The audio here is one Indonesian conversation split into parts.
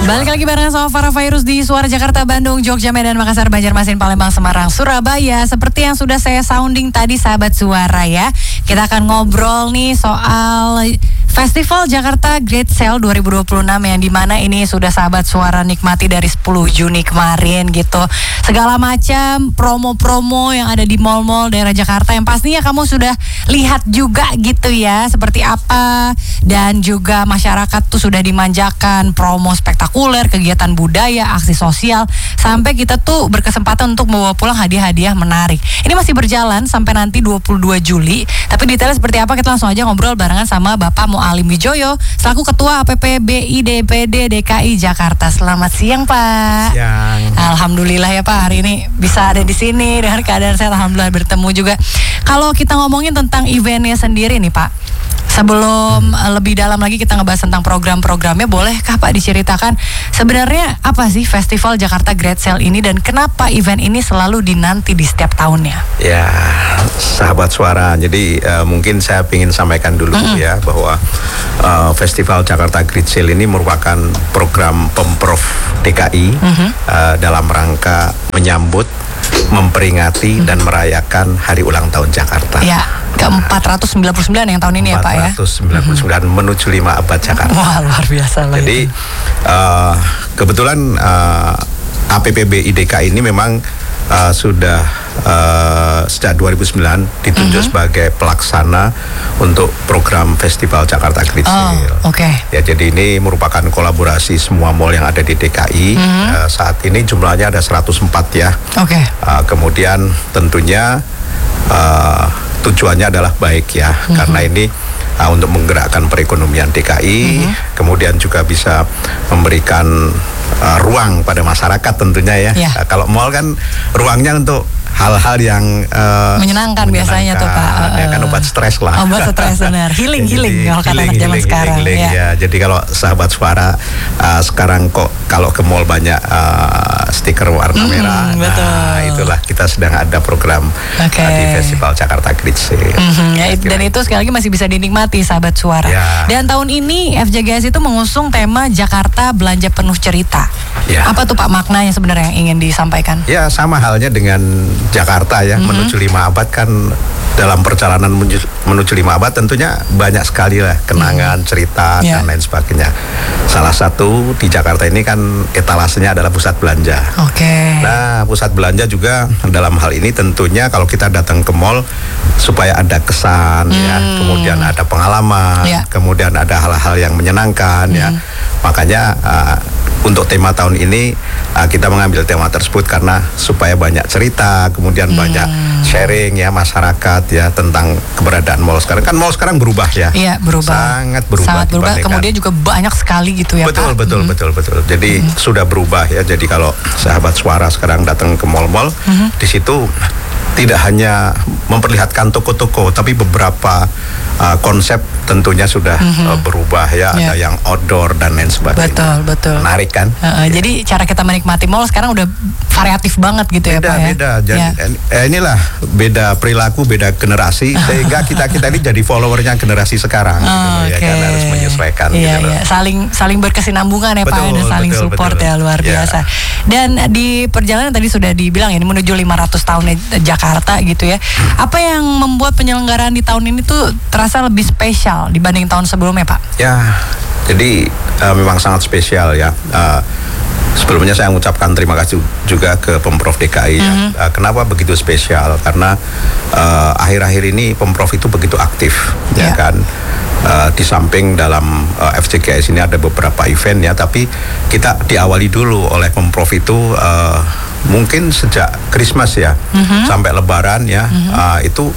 Balik lagi barengan sama Farah Fairuz di Suara Jakarta, Bandung, Jogja, Medan, Makassar, Banjarmasin, Palembang, Semarang, Surabaya. Seperti yang sudah saya sounding tadi sahabat suara ya, kita akan ngobrol nih soal Festival Jakarta Great Sale 2026 yang dimana ini sudah sahabat suara nikmati dari 10 Juni kemarin gitu. Segala macam promo-promo yang ada di mal-mal daerah Jakarta yang pastinya kamu sudah lihat juga gitu ya, seperti apa. Dan juga masyarakat tuh sudah dimanjakan promo spektakuler, kegiatan budaya, aksi sosial, sampai kita tuh berkesempatan untuk membawa pulang hadiah-hadiah menarik. Ini masih berjalan sampai nanti 22 Juli. Tapi detailnya seperti apa kita langsung aja ngobrol barengan sama Bapak Mualim Wijoyo selaku Ketua APPBI DPD DKI Jakarta. Selamat siang Pak. Siang. Alhamdulillah ya Pak, hari ini bisa ada di sini dengan keadaan sehat, alhamdulillah bertemu juga. Kalau kita ngomongin tentang eventnya sendiri nih Pak, sebelum lebih dalam lagi kita ngebahas tentang program-programnya, bolehkah Pak diceritakan sebenarnya apa sih Festival Jakarta Great Sale ini dan kenapa event ini selalu dinanti di setiap tahunnya? Ya, sahabat suara. Jadi mungkin saya ingin sampaikan dulu ya bahwa Festival Jakarta Great Sale ini merupakan program Pemprov DKI dalam rangka menyambut, memperingati dan merayakan Hari Ulang Tahun Jakarta. Ya, ke-499 yang tahun ini ya Pak ya. 499 menuju 5 abad Jakarta. Wah, luar biasa lah. Jadi kebetulan APPBI DKI ini memang sudah sejak 2009 ditunjuk sebagai pelaksana untuk program Festival Jakarta Great Sale. Ya, jadi ini merupakan kolaborasi semua mall yang ada di DKI. Saat ini jumlahnya ada 104 ya. Kemudian tentunya tujuannya adalah baik ya, karena ini untuk menggerakkan perekonomian DKI, kemudian juga bisa memberikan ruang pada masyarakat tentunya ya. Kalau mall kan ruangnya untuk hal-hal yang menyenangkan biasanya tuh Pak. Ya kan obat stres lah. Obat stres benar. Healing kalau kata anak zaman sekarang. Ya. Jadi kalau sahabat suara sekarang kok kalau ke mall banyak stiker warna merah. Nah, itulah kita sedang ada program di Festival Jakarta Great Sale. Dan itu sekali lagi masih bisa dinikmati sahabat suara. Dan tahun ini FJGS itu mengusung tema Jakarta Belanja Penuh Cerita. Apa tuh Pak maknanya sebenarnya yang ingin disampaikan? Ya, sama halnya dengan Jakarta ya, menuju 5 abad kan, dalam perjalanan menuju 5 abad tentunya banyak sekali lah kenangan, cerita dan lain sebagainya. Salah satu di Jakarta ini kan etalasenya adalah pusat belanja. Nah, pusat belanja juga dalam hal ini tentunya kalau kita datang ke mall supaya ada kesan ya, kemudian ada pengalaman, kemudian ada hal-hal yang menyenangkan ya. Makanya untuk tema tahun ini kita mengambil tema tersebut karena supaya banyak cerita, kemudian banyak sharing ya masyarakat ya tentang keberadaan mall sekarang. Kan mall sekarang berubah ya. Iya, berubah. Sangat berubah. Kemudian juga banyak sekali gitu ya Pak. Betul. Jadi sudah berubah ya. Jadi kalau sahabat suara sekarang datang ke mall-mall, di situ tidak hanya memperlihatkan toko-toko, tapi beberapa konsep tentunya sudah berubah ya. Ada yang outdoor dan lain sebagainya. Betul. Menarik kan? Jadi cara kita menikmati mall sekarang udah variatif banget gitu ya Pak ya. Beda. Jadi inilah beda perilaku, beda generasi sehingga kita ini jadi followernya generasi sekarang gitu ya kan, harus menyesuaikan gitu. Saling berkesinambungan ya Pak dan saling support ya, luar biasa. Dan di perjalanan tadi sudah dibilang ini menuju 500 tahun Jakarta gitu ya. Apa yang membuat penyelenggaraan di tahun ini tuh terasa lebih spesial dibanding tahun sebelumnya Pak? Ya, jadi memang sangat spesial ya. Sebelumnya saya mengucapkan terima kasih juga ke Pemprov DKI ya. Kenapa begitu spesial? Karena akhir-akhir ini Pemprov itu begitu aktif ya kan. Di samping dalam FJGS ini ada beberapa event ya, tapi kita diawali dulu oleh Pemprov itu mungkin sejak Christmas ya sampai Lebaran ya. Itu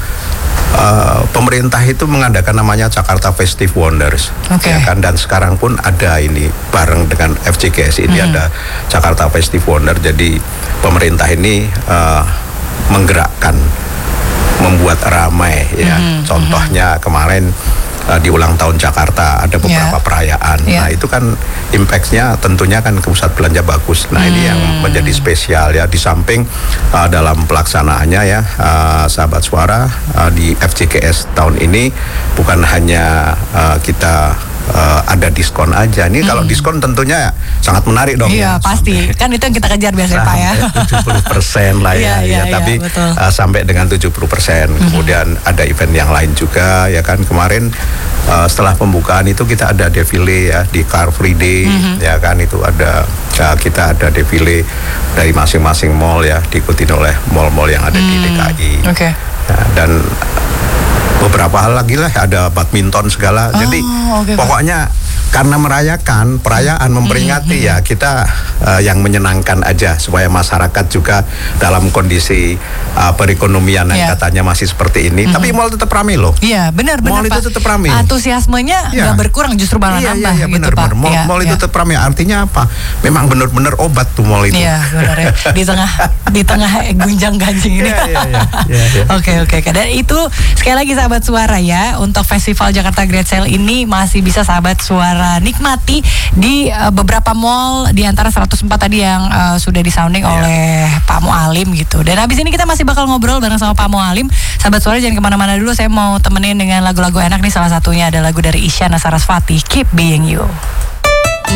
pemerintah itu mengadakan namanya Jakarta Festive Wonders ya kan, dan sekarang pun ada ini bareng dengan FJGS ini ada Jakarta Festive Wonder. Jadi pemerintah ini menggerakkan, membuat ramai ya. Contohnya kemarin di ulang tahun Jakarta ada beberapa perayaan. Nah, itu kan impact-nya tentunya kan ke pusat belanja bagus. Nah, ini yang menjadi spesial ya. Di samping dalam pelaksanaannya ya, sahabat suara, di FJGS tahun ini bukan hanya kita ada diskon aja. Ini kalau diskon tentunya sangat menarik dong. Iya, ya, pasti. Kan itu yang kita kejar biasanya Pak ya. 70% lah ya. Iya, Tapi betul. sampai dengan 70%. Kemudian ada event yang lain juga ya kan. Kemarin setelah pembukaan itu kita ada defile ya di Car Free Day ya kan, itu ada kita ada defile dari masing-masing mall ya, diikuti oleh mall-mall yang ada di DKI. Oke. Ya, dan beberapa hal lagi lah, ada badminton segala. Jadi pokoknya karena merayakan perayaan, memperingati ya, kita yang menyenangkan aja supaya masyarakat juga dalam kondisi perekonomian yang katanya masih seperti ini, tapi mall tetap ramai loh. Iya, benar Mall Pak. itu tetap ramai. Antusiasmenya nggak berkurang, justru malah nambah iya, gitu benar, Pak. Mall itu tetap ramai. Artinya apa? Memang benar-benar obat tuh mall itu. Iya, benar ya. Di tengah gunjang-ganjing ini. Iya. Oke. Dan itu sekali lagi sahabat suara ya, untuk Festival Jakarta Great Sale ini masih bisa sahabat suara nikmati di beberapa mall, di antara 104 tadi yang sudah disounding oleh Pak Mualim gitu. Dan habis ini kita masih bakal ngobrol bareng sama Pak Mualim. Sahabat suara jangan kemana-mana dulu, saya mau temenin dengan lagu-lagu enak nih. Salah satunya ada lagu dari Isyana Sarasvati, Keep Being You.